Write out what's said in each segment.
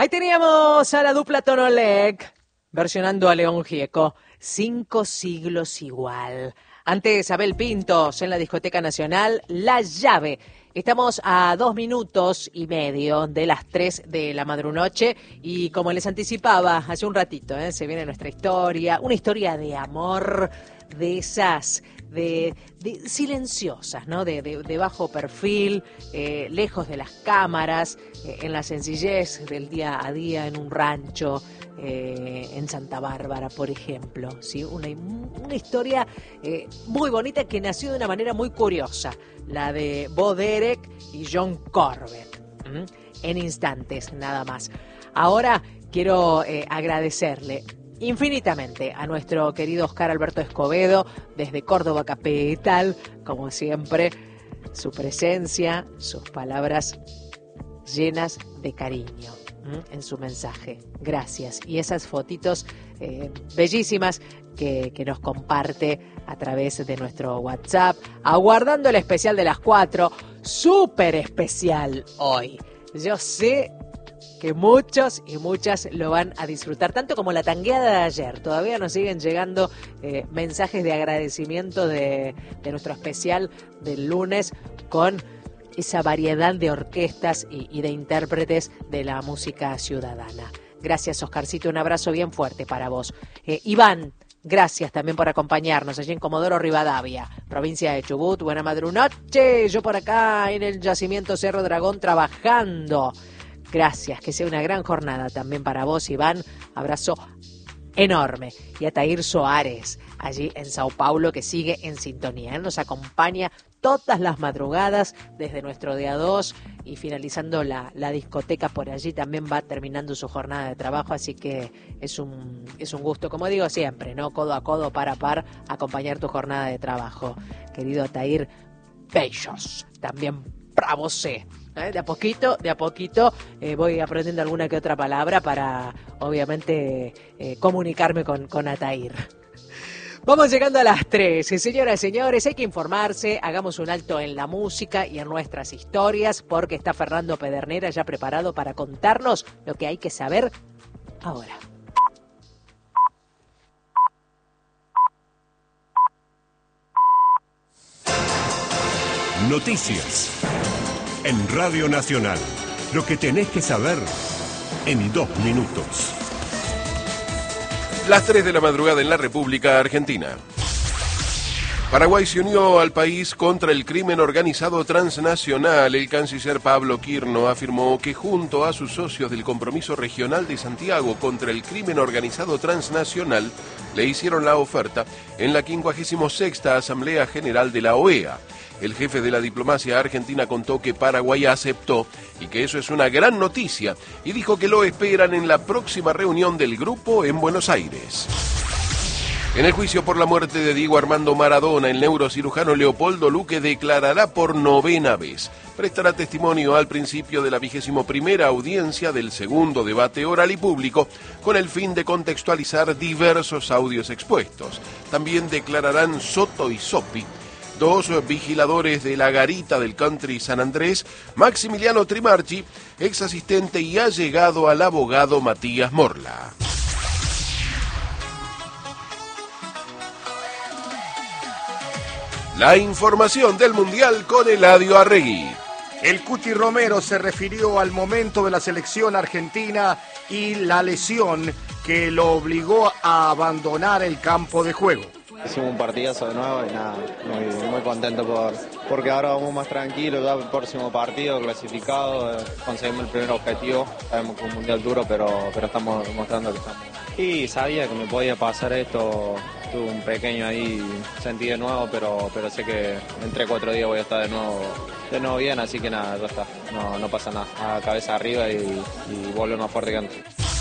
Ahí teníamos a la dupla Tonolec versionando a León Gieco, 5 siglos igual. Antes Abel Pintos en la Discoteca Nacional, La Llave. Estamos a 2 minutos y medio de las 3 de la madrunoche y como les anticipaba hace un ratito, se viene nuestra historia, una historia de amor de esas, de silenciosas, ¿no? De bajo perfil, lejos de las cámaras, en la sencillez del día a día en un rancho, en Santa Bárbara, por ejemplo, ¿sí? Una historia muy bonita que nació de una manera muy curiosa, la de Bo Derek y John Corbett, en instantes nada más. Ahora quiero agradecerle infinitamente a nuestro querido Oscar Alberto Escobedo desde Córdoba Capital, como siempre, su presencia, sus palabras llenas de cariño en su mensaje. Gracias. Y esas fotitos bellísimas que nos comparte a través de nuestro WhatsApp, aguardando el especial de las 4, súper especial hoy. Yo sé que muchos y muchas lo van a disfrutar, tanto como la tangueada de ayer. Todavía nos siguen llegando mensajes de agradecimiento de nuestro especial del lunes con esa variedad de orquestas y de intérpretes de la música ciudadana. Gracias, Oscarcito, un abrazo bien fuerte para vos. Iván, gracias también por acompañarnos allí en Comodoro Rivadavia, provincia de Chubut. Buena madrunoche, yo por acá en el yacimiento Cerro Dragón trabajando. Gracias, que sea una gran jornada también para vos, Iván. Abrazo enorme. Y a Tair Soares, allí en Sao Paulo, que sigue en sintonía. Él nos acompaña todas las madrugadas desde nuestro día 2 y finalizando la discoteca por allí también va terminando su jornada de trabajo, así que es un gusto, como digo siempre, ¿no? Codo a codo, par a par, acompañar tu jornada de trabajo. Querido Tair, besos, también para vos. De a poquito voy aprendiendo alguna que otra palabra para, obviamente, comunicarme con Atair. Vamos llegando a las 3. Señoras y señores, hay que informarse, hagamos un alto en la música y en nuestras historias, porque está Fernando Pedernera ya preparado para contarnos lo que hay que saber ahora. Noticias en Radio Nacional. Lo que tenés que saber en 2 minutos. Las 3 de la madrugada en la República Argentina. Paraguay se unió al país contra el crimen organizado transnacional. El canciller Pablo Quirno afirmó que junto a sus socios del Compromiso Regional de Santiago contra el crimen organizado transnacional le hicieron la oferta en la 56ª Asamblea General de la OEA. El jefe de la diplomacia argentina contó que Paraguay aceptó y que eso es una gran noticia y dijo que lo esperan en la próxima reunión del grupo en Buenos Aires. En el juicio por la muerte de Diego Armando Maradona, el neurocirujano Leopoldo Luque declarará por 9ª vez. Prestará testimonio al principio de la 21ª audiencia del segundo debate oral y público con el fin de contextualizar diversos audios expuestos. También declararán Soto y Sopi, 2 vigiladores de la garita del country San Andrés, Maximiliano Trimarchi, ex asistente y allegado al abogado Matías Morla. La información del Mundial con Eladio Arregui. El Cuti Romero se refirió al momento de la selección argentina y la lesión que lo obligó a abandonar el campo de juego. Hicimos un partidazo de nuevo y nada, muy contento porque ahora vamos más tranquilos, ya el próximo partido clasificado, conseguimos el primer objetivo, sabemos que es un mundial duro, pero estamos demostrando que estamos. Y sabía que me podía pasar esto, tuve un pequeño ahí, sentí de nuevo, pero sé que en 3-4 días voy a estar de nuevo bien, así que nada, ya está, no pasa nada, a cabeza arriba y volver más fuerte que antes.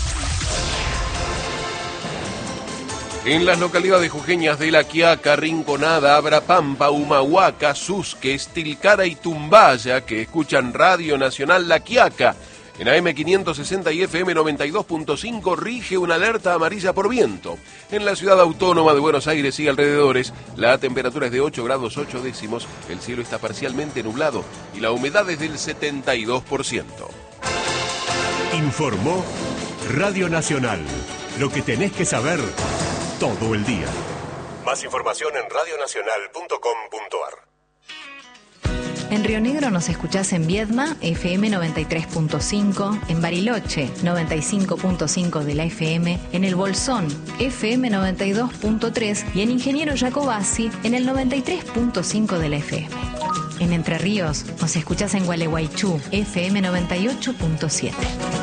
En las localidades jujeñas de La Quiaca, Rinconada, Abrapampa, Humahuaca, Susques, Tilcara y Tumbaya, que escuchan Radio Nacional La Quiaca, en AM 560 y FM 92.5 rige una alerta amarilla por viento. En la ciudad autónoma de Buenos Aires y alrededores, la temperatura es de 8 grados 8 décimos, el cielo está parcialmente nublado y la humedad es del 72%. Informó Radio Nacional. Lo que tenés que saber todo el día. Más información en radionacional.com.ar. En Río Negro nos escuchás en Viedma, FM 93.5, en Bariloche, 95.5 de la FM, en El Bolsón, FM 92.3 y en Ingeniero Jacobasi, en el 93.5 de la FM. En Entre Ríos nos escuchás en Gualeguaychú, FM 98.7.